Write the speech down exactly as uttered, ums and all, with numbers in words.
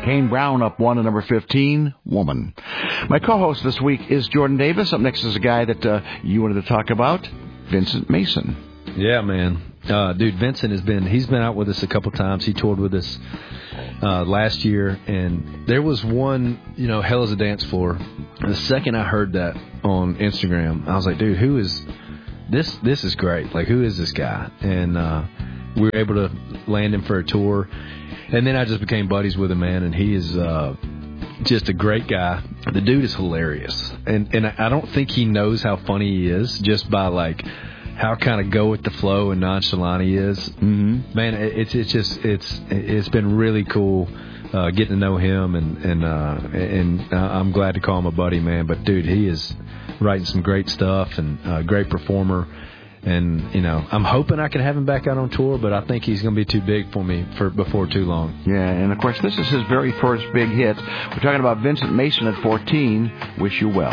Kane Brown up one at number fifteen, Woman. My co-host this week is Jordan Davis. Up next is a guy that uh, you wanted to talk about, Vincent Mason. Yeah, man. Uh, dude, Vincent has been, he's been out with us a couple times. He toured with us uh, last year, and there was one, you know, Hell is a Dance Floor. The second I heard that on Instagram, I was like, dude, who is, this This is great. Like, who is this guy? And uh, we were able to land him for a tour. And then I just became buddies with him, man, and he is uh, just a great guy. The dude is hilarious. And and I don't think he knows how funny he is just by, like, how kind of go with the flow and nonchalant he is. Mm-hmm. Man, it's it's just, it's it's been really cool uh, getting to know him, and, and, uh, and I'm glad to call him a buddy, man. But, dude, he is writing some great stuff and a great performer. And, you know, I'm hoping I can have him back out on tour, but I think he's going to be too big for me for before too long. Yeah, and, of course, this is his very first big hit. We're talking about Vincent Mason at fourteen, Wish You Well.